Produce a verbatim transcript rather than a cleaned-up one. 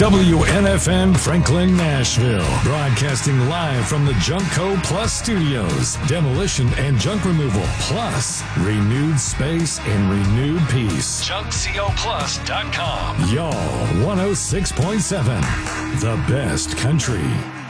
W N F N Franklin, Nashville. Broadcasting live from the Junkco Plus Studios. Demolition and junk removal, plus renewed space and renewed peace. junk co plus dot com. Y'all, one oh six point seven. The best country.